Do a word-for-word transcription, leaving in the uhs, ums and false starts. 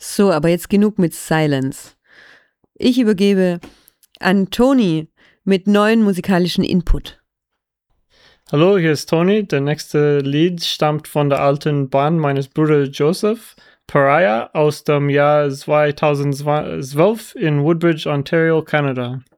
So, aber jetzt genug mit Silence. Ich übergebe an Toni mit neuen musikalischen Input. Hallo, hier ist Toni. Der nächste Lied stammt von der alten Band meines Bruders Joseph, Pariah, aus dem Jahr zweitausendzwölf in Woodbridge, Ontario, Kanada.